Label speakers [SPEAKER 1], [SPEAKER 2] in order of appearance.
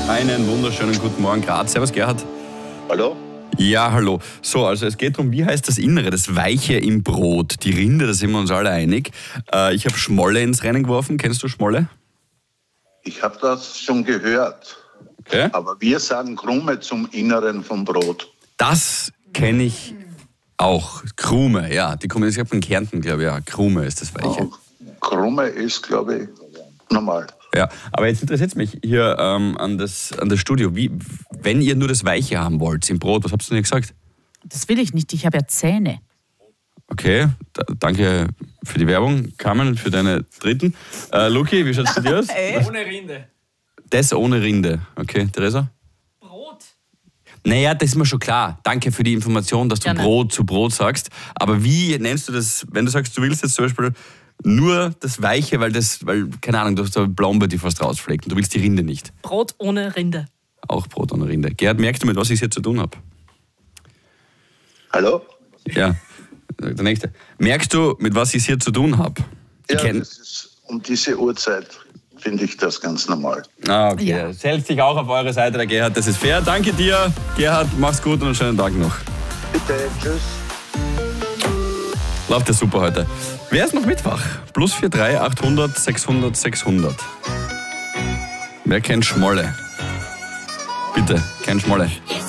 [SPEAKER 1] Einen wunderschönen guten Morgen, Graz. Servus, Gerhard.
[SPEAKER 2] Hallo?
[SPEAKER 1] Ja, hallo. So, also es geht darum, wie heißt das Innere, das Weiche im Brot? Die Rinde, da sind wir uns alle einig. Ich habe Schmolle ins Rennen geworfen. Kennst du Schmolle?
[SPEAKER 2] Ich habe das schon gehört.
[SPEAKER 1] Okay.
[SPEAKER 2] Aber wir sagen Krume zum Inneren vom Brot.
[SPEAKER 1] Das kenne ich auch. Krume, ja. Die kommen, ich glaube in Kärnten, glaube ich, ja. Krume ist das Weiche.
[SPEAKER 2] Oh, Krume ist, glaube ich, normal.
[SPEAKER 1] Ja, aber jetzt interessiert es mich hier an das Studio. Wenn ihr nur das Weiche haben wollt im Brot, was habt ihr denn gesagt?
[SPEAKER 3] Das will ich nicht, ich habe ja Zähne.
[SPEAKER 1] Okay, danke für die Werbung. Carmen, für deine Dritten. Luki, wie schaut es bei dir aus?
[SPEAKER 4] Ohne Rinde.
[SPEAKER 1] Das ohne Rinde. Okay, Theresa?
[SPEAKER 4] Brot.
[SPEAKER 1] Naja, das ist mir schon klar. Danke für die Information, dass du
[SPEAKER 3] Gerne.
[SPEAKER 1] Brot zu Brot sagst. Aber wie nennst du das, wenn du sagst, du willst jetzt zum Beispiel nur das Weiche, weil, keine Ahnung, du hast da Blombe, die fast rausfleckt und du willst die Rinde nicht.
[SPEAKER 3] Brot ohne Rinde.
[SPEAKER 1] Auch Brot ohne Rinde. Gerhard, merkst du, mit was ich es hier zu tun habe?
[SPEAKER 2] Hallo?
[SPEAKER 1] Ja, der nächste. Merkst du, mit was ich es hier zu tun habe?
[SPEAKER 2] Ja, das ist um diese Uhrzeit, finde ich das ganz normal.
[SPEAKER 1] Ah, okay.
[SPEAKER 3] Ja.
[SPEAKER 1] Hält sich auch auf eure Seite, der Gerhard. Das ist fair. Danke dir, Gerhard. Mach's gut und einen schönen Tag noch.
[SPEAKER 2] Bitte, tschüss.
[SPEAKER 1] Läuft ja super heute. Wer ist noch mitwach? +43 800 600 600. Wer kennt Schmolle? Bitte, kennt Schmolle.